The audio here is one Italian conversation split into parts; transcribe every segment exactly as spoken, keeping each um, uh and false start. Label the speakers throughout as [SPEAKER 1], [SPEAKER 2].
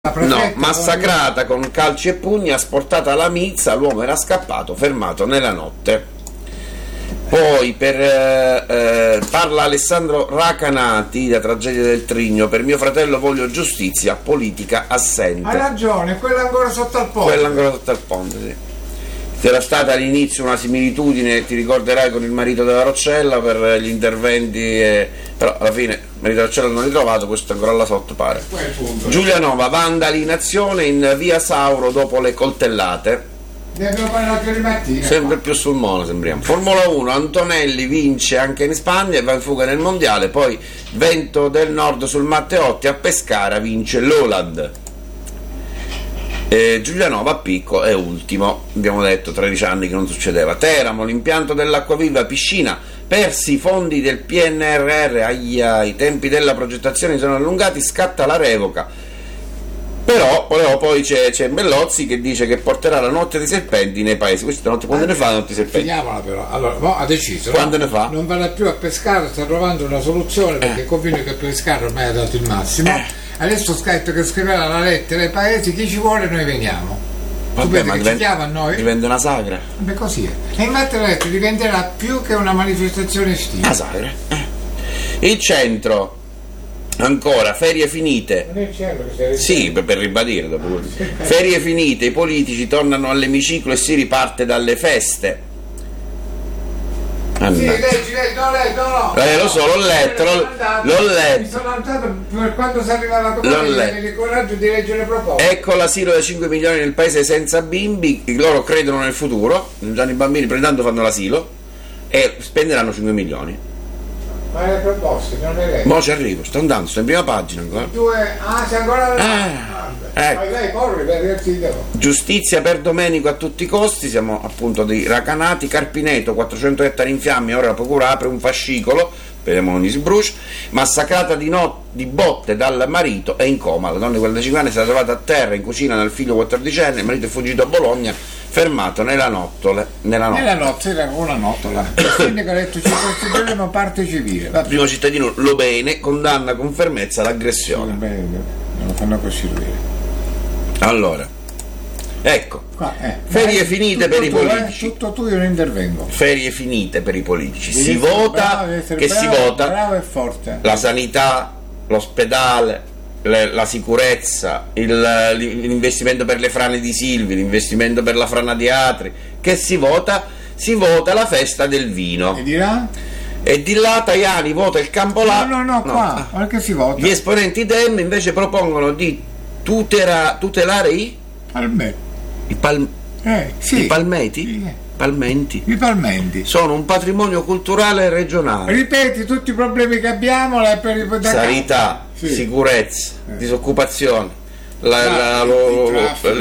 [SPEAKER 1] No, massacrata con calci e pugni, asportata alla milza, l'uomo era scappato, fermato nella notte. Poi per eh, eh, parla Alessandro Racanati, la tragedia del Trigno. Per mio fratello voglio giustizia, politica assente.
[SPEAKER 2] Ha ragione, quella ancora sotto al ponte.
[SPEAKER 1] Quella ancora sotto al ponte, sì. C'era stata all'inizio una similitudine, ti ricorderai, con il marito della Roccella per gli interventi, eh, però alla fine il marito della Roccella non l'ha ritrovato, questo ancora là sotto pare. Giulianova, vandali in azione in via Sauro dopo le coltellate. Sempre più sul mono sembriamo. Formula uno, Antonelli vince anche in Spagna e va in fuga nel mondiale. Poi vento del nord sul Matteotti, a Pescara vince l'Oland. Eh, Giulianova a picco è ultimo, abbiamo detto tredici anni che non succedeva. Teramo, l'impianto dell'Acquaviva, piscina, persi i fondi del P N R R, aia, i tempi della progettazione sono allungati, scatta la revoca. Però, però poi c'è, c'è Bellozzi che dice che porterà la notte dei serpenti nei paesi. Questa notte, quando eh, ne fa la notte dei serpenti?
[SPEAKER 2] Finiamola però. Allora, mo ha deciso.
[SPEAKER 1] Quando
[SPEAKER 2] no?
[SPEAKER 1] ne fa?
[SPEAKER 2] Non vada più a pescare, sta trovando una soluzione perché eh. conviene che pescare ormai ha dato il massimo. Eh. Adesso scritto che scriverà la lettera ai paesi, chi ci vuole noi veniamo.
[SPEAKER 1] Vabbè, ma
[SPEAKER 2] che
[SPEAKER 1] diventa,
[SPEAKER 2] ci chiama a noi?
[SPEAKER 1] Diventa una sagra.
[SPEAKER 2] Beh, così è. E in Matteotti diventerà più che una manifestazione estiva.
[SPEAKER 1] Una sagra. Eh. Il centro. Ancora, ferie finite.
[SPEAKER 2] Non è il centro che sei
[SPEAKER 1] sì, per, per ribadire dopo. Ah, sì. Ferie finite, i politici tornano all'emiciclo e si riparte dalle feste.
[SPEAKER 2] Sì, leggi, leggi, no, leggi, no, no.
[SPEAKER 1] Eh, lo so, l'ho letto, l'ho, l'ho letto.
[SPEAKER 2] Mi sono andato per quando si arriva alla comunità, mi il coraggio di leggere le proposte.
[SPEAKER 1] Ecco l'asilo da cinque milioni nel paese senza bimbi, loro credono nel futuro, già i bambini intanto fanno l'asilo e spenderanno cinque milioni.
[SPEAKER 2] Ma le proposte, non le leggo.
[SPEAKER 1] Mo ci arrivo, sto andando, sto in prima pagina ancora.
[SPEAKER 2] Due, ah, sei ancora là.
[SPEAKER 1] Eh, ecco.
[SPEAKER 2] Ma lei corri per ragazzi.
[SPEAKER 1] Giustizia per Domenico a tutti i costi, siamo appunto di Racanati. Carpineto, quattrocento ettari in fiamme, ora la procura apre un fascicolo, speriamo non gli si bruci. Massacrata di, no, di botte dal marito, è in coma. La donna di quarantacinque anni è stata trovata a terra in cucina dal figlio quattordicenne, il marito è fuggito a Bologna, fermato nella nottole. Nella notte,
[SPEAKER 2] nella notte era una nottola. Quindi che ha detto ci costituiremo parte civile.
[SPEAKER 1] Il primo cittadino Lo Bene condanna con fermezza l'aggressione.
[SPEAKER 2] Non lo fanno costituire.
[SPEAKER 1] Allora, ecco,
[SPEAKER 2] qua, eh,
[SPEAKER 1] ferie
[SPEAKER 2] vai,
[SPEAKER 1] finite per i
[SPEAKER 2] tu,
[SPEAKER 1] politici.
[SPEAKER 2] Eh, tutto tu, io non intervengo.
[SPEAKER 1] Ferie finite per i politici.
[SPEAKER 2] Devi
[SPEAKER 1] si vota,
[SPEAKER 2] bravo,
[SPEAKER 1] che
[SPEAKER 2] bravo,
[SPEAKER 1] si vota
[SPEAKER 2] bravo e forte.
[SPEAKER 1] La sanità, l'ospedale, le, la sicurezza, il, l'investimento per le frane di Silvi, l'investimento per la frana di Atri. Che si vota? Si vota la festa del vino.
[SPEAKER 2] E dirà?
[SPEAKER 1] E di là Tajani vota il campo là.
[SPEAKER 2] No, no, no, no. Qua, ma che si vota?
[SPEAKER 1] Gli esponenti Dem invece propongono di tutera, tutelare i
[SPEAKER 2] palmeti.
[SPEAKER 1] I, pal,
[SPEAKER 2] eh, sì.
[SPEAKER 1] I palmeti?
[SPEAKER 2] Sì.
[SPEAKER 1] Palmenti.
[SPEAKER 2] I palmenti
[SPEAKER 1] sono un patrimonio culturale regionale.
[SPEAKER 2] Ripeti tutti i problemi che abbiamo per
[SPEAKER 1] sanità, sì. Sicurezza, eh. disoccupazione. La, la, lo,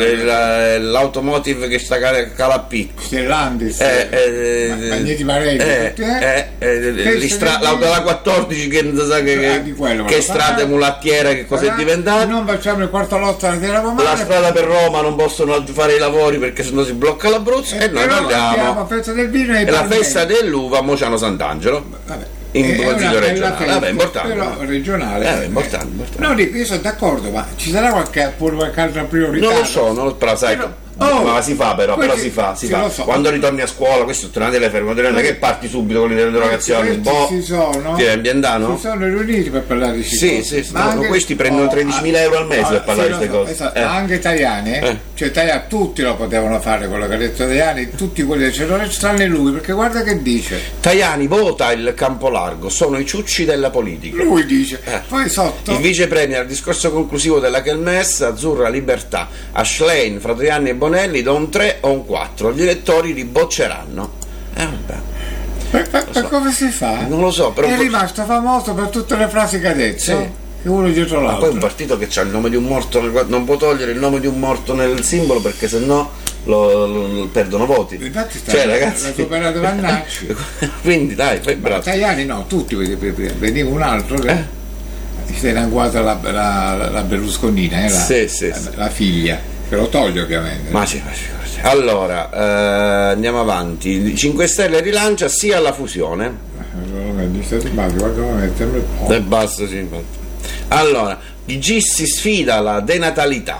[SPEAKER 1] la, l'automotive che sta cala a picco,
[SPEAKER 2] Stellantis,
[SPEAKER 1] eh, eh,
[SPEAKER 2] Magneti Marelli,
[SPEAKER 1] eh, eh, eh, stra- l'auto da quattordici che non sa che,
[SPEAKER 2] ah,
[SPEAKER 1] che,
[SPEAKER 2] quello,
[SPEAKER 1] che strada mulattiera, che cosa è diventata.
[SPEAKER 2] Non facciamo il quarto lotto alla terra romana.
[SPEAKER 1] La strada per Roma non possono fare i lavori perché sennò si blocca l'Abruzzo e, e noi parliamo
[SPEAKER 2] festa del vino e,
[SPEAKER 1] e la festa dell'uva. Mo c'hanno Sant'Angelo.
[SPEAKER 2] Vabbè.
[SPEAKER 1] In consiglio regionale,
[SPEAKER 2] vabbè,
[SPEAKER 1] importante,
[SPEAKER 2] però regionale,
[SPEAKER 1] eh, importante, importante.
[SPEAKER 2] No, dico, io sono d'accordo, ma ci sarà qualche, pure qualche altra priorità?
[SPEAKER 1] Non lo so, non lo, però sai, però, oh, ma si fa però, però si fa, si fa. So. Quando ritorni a scuola, questo è tornate le ferme, non è che parti subito con l'interrogazione, un po'.
[SPEAKER 2] Si sono,
[SPEAKER 1] ti ambientano?
[SPEAKER 2] Si sono riuniti per parlare di
[SPEAKER 1] sì, sì, sì, no, questi prendono oh, tredicimila euro al mese oh, per parlare sì, di queste
[SPEAKER 2] so,
[SPEAKER 1] cose.
[SPEAKER 2] Esatto,
[SPEAKER 1] eh.
[SPEAKER 2] Anche italiani, eh? Eh. Cioè italiani, tutti lo potevano fare quello che ha detto Tajani, tutti quelli che c'erano, tranne lui, perché guarda che dice.
[SPEAKER 1] Tajani vota il campo largo, sono i ciucci della politica.
[SPEAKER 2] Lui dice,
[SPEAKER 1] eh.
[SPEAKER 2] poi sotto.
[SPEAKER 1] Il vice premier al discorso conclusivo della Kelmesse, Azzurra Libertà, Ashlein, Fratriani e Bonelli, da un tre o un quattro, gli elettori li bocceranno. Eh vabbè.
[SPEAKER 2] Ma, ma, so. ma come si fa?
[SPEAKER 1] Non lo so, però
[SPEAKER 2] è rimasto famoso per tutte le frasi che ha detto.
[SPEAKER 1] Sì.
[SPEAKER 2] Che uno dietro l'altro.
[SPEAKER 1] Ma poi un partito che ha il nome di un morto nel, non può togliere il nome di un morto nel simbolo perché sennò lo, lo, lo perdono voti.
[SPEAKER 2] Infatti sta
[SPEAKER 1] cioè, ragazzi,
[SPEAKER 2] la superato Vannacci.
[SPEAKER 1] Quindi dai, fai bravo.
[SPEAKER 2] Tajani no, tutti veniva un altro che eh? si era inquadrata la, la, la Berlusconina, eh, la,
[SPEAKER 1] sì, sì,
[SPEAKER 2] la,
[SPEAKER 1] sì.
[SPEAKER 2] la figlia. Che lo toglie ovviamente.
[SPEAKER 1] Ma sì, ma sì. Allora, eh, andiamo avanti. cinque Stelle rilancia sia alla fusione.
[SPEAKER 2] E basta, sì,
[SPEAKER 1] allora, Il G I S si sfida la denatalità.